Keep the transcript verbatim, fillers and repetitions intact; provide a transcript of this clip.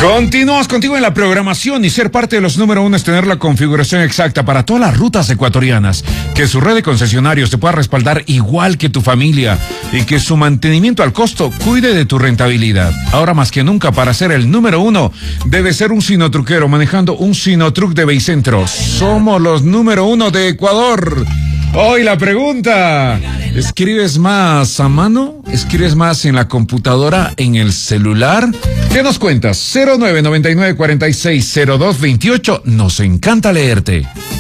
Continuamos contigo en la programación y ser parte de los número uno es tener la configuración exacta para todas las rutas ecuatorianas, que su red de concesionarios te pueda respaldar igual que tu familia y que su mantenimiento al costo cuide de tu rentabilidad. Ahora más que nunca, para ser el número uno, debe ser un sinotruquero manejando un sinotruc de Beicentro. Somos los número uno de Ecuador. Hoy la pregunta: ¿escribes más a mano? ¿Escribes más en la computadora, en el celular? ¿Qué nos cuentas? cero nueve nueve nueve cuatro seis cero dos dos ocho. Nos encanta leerte.